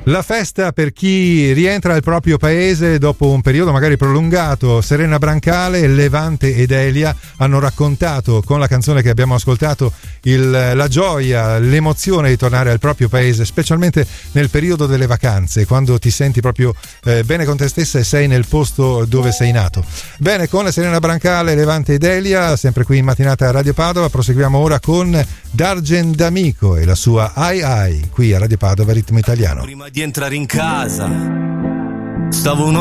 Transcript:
La festa per chi rientra al proprio paese dopo un periodo magari prolungato. Serena Brancale, Levante ed Elia hanno raccontato con la canzone che abbiamo ascoltato la gioia, l'emozione di tornare al proprio paese, specialmente nel periodo delle vacanze, quando ti senti proprio bene con te stessa e sei nel posto dove sei nato. Bene, con Serena Brancale, Levante ed Elia, sempre qui in mattinata a Radio Padova, proseguiamo ora con D'Argent D'Amico e la sua Ai Ai, qui a Radio Padova Ritmo Italiano. Prima di entrare in casa stavo